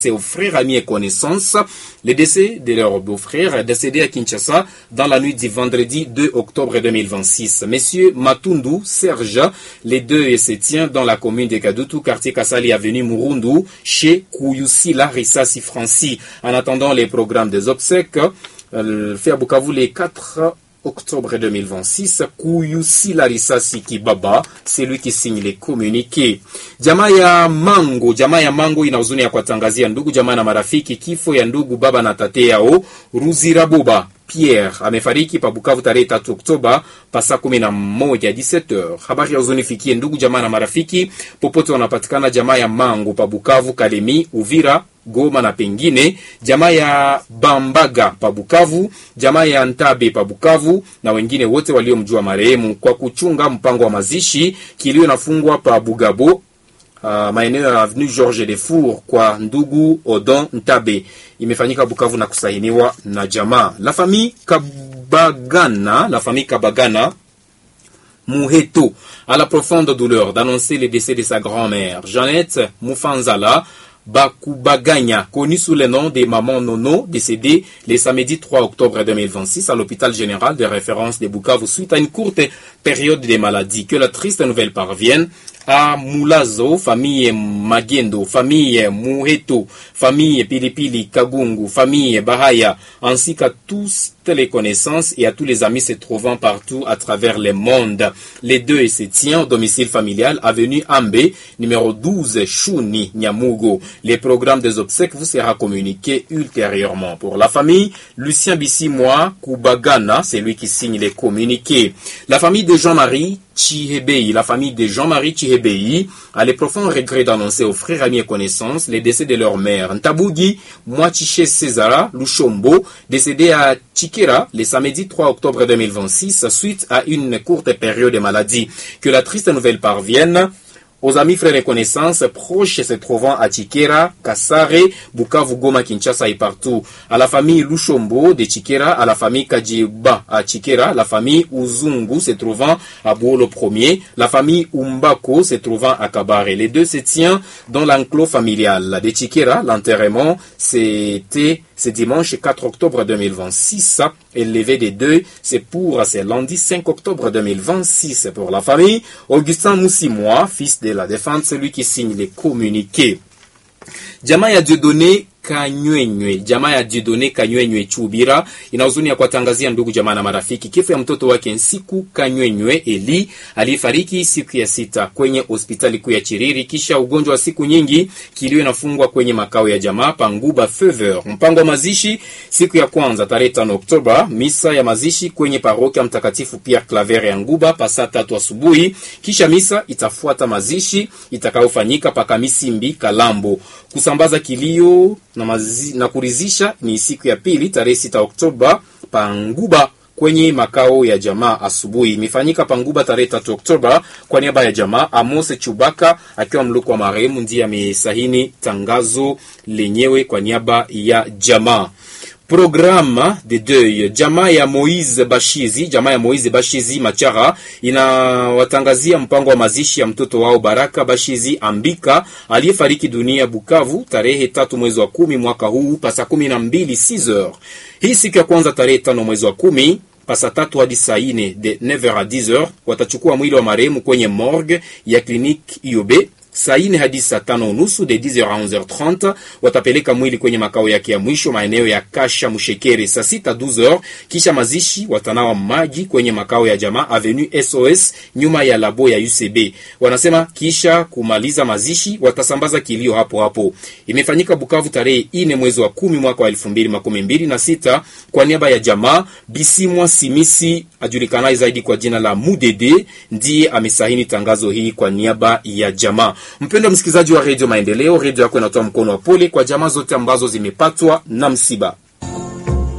aux frères, amis et connaissances le décès de leur beau-frère décédé à Kinshasa dans la nuit du vendredi 2 octobre 2026. Monsieur Matundu Serge, les deux et se tient dans la commune de Kadutu, quartier Kasali, avenue Murundu, chez Kuyusila Risasi Franci. En attendant les programmes des obsèques, fait à Bukavu les 4 octobre 2026, Kuyusila Risasi Kibaba, c'est lui qui signe les communiqués. Jamaa ya Mango ina huzuni ya kuwatangazia ndugu jamaa na marafiki kifo ya ndugu baba na tate yao Ruziraboba Pierre amefariki pa Bukavu tarehe 3 Oktoba pasa 11 17h. Habari ya huzuni fikie ndugu jamaa na marafiki popote wanapatikana, jamaa ya Mango pa Bukavu, Kalemi, Uvira, Goma na pengine, jamaa ya Bambaga pa Bukavu, jamaa ya Ntabe pa Bukavu na wengine wote waliomjua marehemu, kwa kuchunga mpango wa mazishi kilio nafungwa pa Bugabo, maeneo ya avenue Georges Defour kwa ndugu Odon Ntabe. Imefanyika Bukavu na kusahiniwa na jamaa. La famille Kabagana Muheto a la profonde douleur d'annoncer le décès de sa grand-mère Jeannette Moufanzala Bakubaganya, connue sous le nom de Maman Nono, décédée le samedi 3 octobre 2026 à l'hôpital général de référence de Bukavu suite à une courte période de maladie. Que la triste nouvelle parvienne à Moulazo, famille Magendo, famille Muheto, famille Pilipili Kagungu, famille Bahaya, ainsi qu'à tous les connaissances et à tous les amis se trouvant partout à travers le monde. Les deux et se tient au domicile familial, avenue Ambe, numéro 12, Chouni, Nyamugo. Les programmes des obsèques vous sera communiqué ultérieurement. Pour la famille, Lucien Bissimois Kubagana, c'est lui qui signe les communiqués. La famille de Jean-Marie Chihebei, a les profonds regrets d'annoncer aux frères, amis et connaissances les décès de leur mère. Ntabugi Mwachiche Césara Lushombo, décédé à Chikera le samedi 3 octobre 2026 suite à une courte période de maladie. Que la triste nouvelle parvienne aux amis, frères et connaissances proches se trouvant à Chikera, Kasare, Bukavu, Goma, Kinshasa et partout. À la famille Lushombo de Chikera, à la famille Kajiba à Chikera, la famille Uzungu se trouvant à Bouolo 1er, la famille Umbako se trouvant à Kabare. Les deux se tiennent dans l'enclos familial de Chikera. L'enterrement, c'était ce dimanche 4 octobre 2026. Et le lever des deux, c'est pour ce lundi 5 octobre 2026. Pour la famille, Augustin Moussimois, fils de la défense, celui qui signe les communiqués. Jamaa ya Dieudonné Kanywenywe Chubira ina huzuni ya kuwatangazia ndugu jamaa na marafiki kifo ya mtoto wake Nsiku Kanywenywe Eli alifariki siku ya 6 kwenye hospitali kuu ya Chiriri kisha ugonjwa wa siku nyingi. Kilio inafungwa kwenye makao ya jamaa Panguba Fever. Mpango wa mazishi siku ya kwanza tarehe 5 Oktoba, misa ya mazishi kwenye parokia Mtakatifu Pierre Claver ya Nguba pasa 3 asubuhi, kisha misa itafuata mazishi itakayofanyika paka Misimbi Kalambo. Kusambaza kilio na kuridhisha ni siku ya pili tarehe 6 Oktoba Panguba kwenye makao ya jamaa asubuhi. Imefanyika Panguba tarehe 3 Oktoba kwa niaba ya jamaa. Amos Chubaka akiwa mluko wa marehemu ndiye amesahini tangazo lenyewe kwa niaba ya jamaa. Programme de deuil. Jamaa ya Moise Bashizi Machara inawatangazia mpango wa mazishi ya mtoto wao Baraka Bashizi Ambika aliyefariki dunia Bukavu tarehe 3 mwezi wa 10 mwaka huu pasa 12 6h. Hii siku ya kwanza tarehe 5 mwezi wa 10 pasa 3 hadi saa 4 de 9h à 10h watachukua mwili wa marehemu kwenye morgue ya kliniki IOB. Saa 4 hadi saa 5:30 de 10h à 11h30 watapeleka mwili kwenye makao yake ya mwisho maeneo ya Kasha Mushekere. Saa 6 12h kisha mazishi watanawa maji kwenye makao ya jamaa avenue SOS nyuma ya labo ya UCB. Wanasema kisha kumaliza mazishi watasambaza kilio hapo hapo. Imefanyika Bukavu tarehe 4 mwezi wa 10 mwaka wa 2026 kwa niaba ya jamaa. Bisimwa Simisi ajulikanaye zaidi kwa jina la Mudede ndiye amesahini tangazo hii kwa niaba ya jamaa. Mpendwa msikilizaji wa Radio Maendeleo, radio yako inatoa mkono wa pole kwa jamaa zote ambazo zimepatwa na msiba.